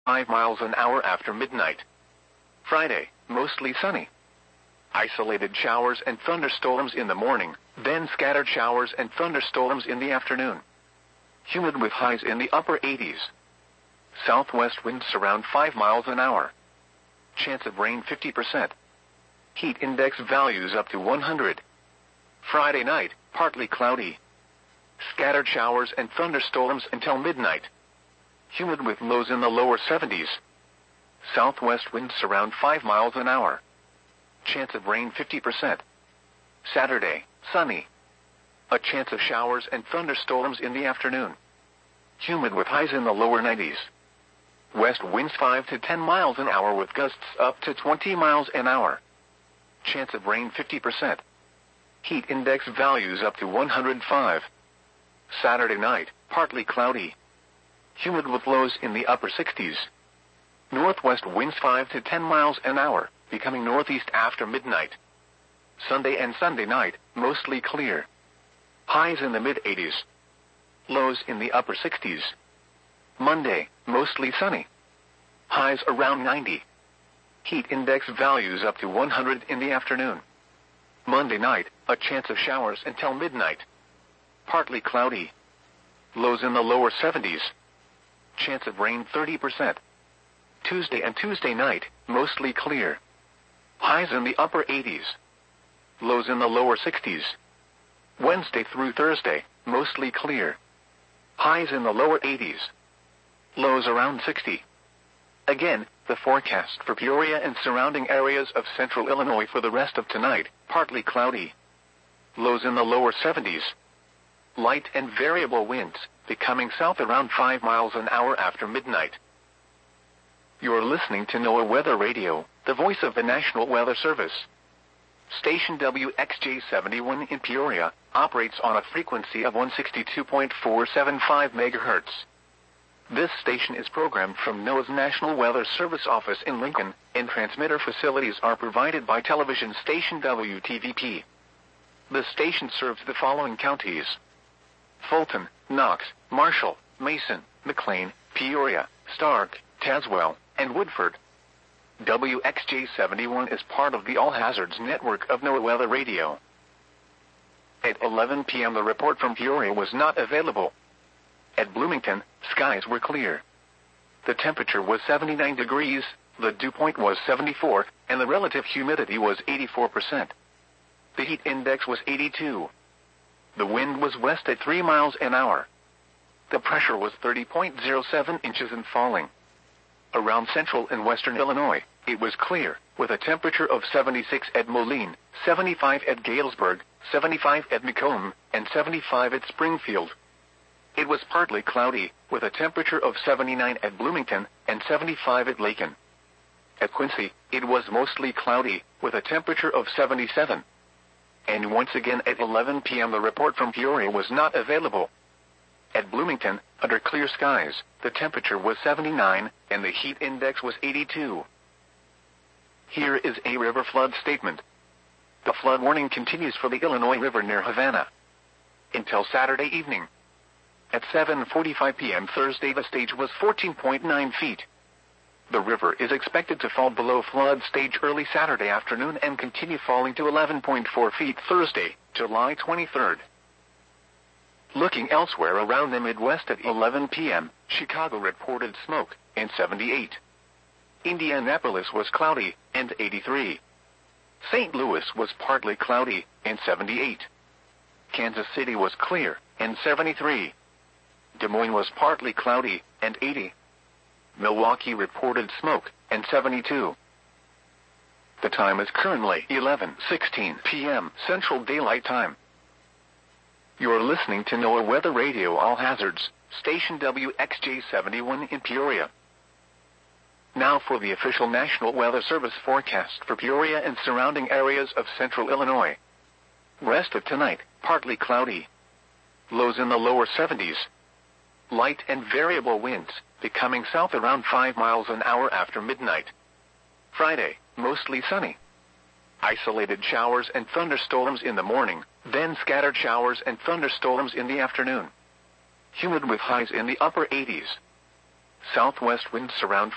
5 miles an hour after midnight. Friday, mostly sunny. Isolated showers and thunderstorms in the morning, then scattered showers and thunderstorms in the afternoon. Humid with highs in the upper 80s. Southwest winds around 5 miles an hour. Chance of rain 50%. Heat index values up to 100. Friday night, partly cloudy. Scattered showers and thunderstorms until midnight. Humid with lows in the lower 70s. Southwest winds around 5 miles an hour. Chance of rain 50%. Saturday, sunny. A chance of showers and thunderstorms in the afternoon. Humid with highs in the lower 90s. West winds 5 to 10 miles an hour with gusts up to 20 miles an hour. Chance of rain 50%. Heat index values up to 105. Saturday night, partly cloudy. Humid with lows in the upper 60s. Northwest winds 5 to 10 miles an hour, becoming northeast after midnight. Sunday and Sunday night, mostly clear. Highs in the mid-80s. Lows in the upper 60s. Monday, mostly sunny. Highs around 90. Heat index values up to 100 in the afternoon. Monday night, a chance of showers until midnight. Partly cloudy. Lows in the lower 70s. Chance of rain 30%. Tuesday and Tuesday night, mostly clear. Highs in the upper 80s. Lows in the lower 60s. Wednesday through Thursday, mostly clear. Highs in the lower 80s. Lows around 60. Again, the forecast for Peoria and surrounding areas of central Illinois for the rest of tonight, partly cloudy. Lows in the lower 70s. Light and variable winds, becoming south around 5 miles an hour after midnight. You're listening to NOAA Weather Radio, the voice of the National Weather Service. Station WXJ71 in Peoria operates on a frequency of 162.475 MHz. This station is programmed from NOAA's National Weather Service office in Lincoln, and transmitter facilities are provided by television station WTVP. The station serves the following counties: Fulton, Knox, Marshall, Mason, McLean, Peoria, Stark, Tazewell, and Woodford. WXJ71 is part of the All Hazards network of NOAA Weather Radio. At 11 p.m. the report from Peoria was not available. At Bloomington, skies were clear. The temperature was 79 degrees, the dew point was 74, and the relative humidity was 84%. The heat index was 82. The wind was west at 3 miles an hour. The pressure was 30.07 inches and falling. Around central and western Illinois, it was clear, with a temperature of 76 at Moline, 75 at Galesburg, 75 at Macomb, and 75 at Springfield. It was partly cloudy, with a temperature of 79 at Bloomington, and 75 at Lakin. At Quincy, it was mostly cloudy, with a temperature of 77. And once again at 11 p.m. the report from Peoria was not available. At Bloomington, under clear skies, the temperature was 79, and the heat index was 82. Here is a river flood statement. The flood warning continues for the Illinois River near Havana until Saturday evening. At 7:45 p.m. Thursday, the stage was 14.9 feet. The river is expected to fall below flood stage early Saturday afternoon and continue falling to 11.4 feet Thursday, July 23rd. Looking elsewhere around the Midwest at 11 p.m., Chicago reported smoke, and 78. Indianapolis was cloudy, and 83. St. Louis was partly cloudy, and 78. Kansas City was clear, and 73. Des Moines was partly cloudy, and 80. Milwaukee reported smoke, and 72. The time is currently 11:16 p.m. Central Daylight Time. You're listening to NOAA Weather Radio All Hazards, station WXJ71 in Peoria. Now for the official National Weather Service forecast for Peoria and surrounding areas of central Illinois. Rest of tonight, partly cloudy. Lows in the lower 70s. Light and variable winds, becoming south around 5 miles an hour after midnight. Friday, mostly sunny. Isolated showers and thunderstorms in the morning, then scattered showers and thunderstorms in the afternoon. Humid with highs in the upper 80s. Southwest winds around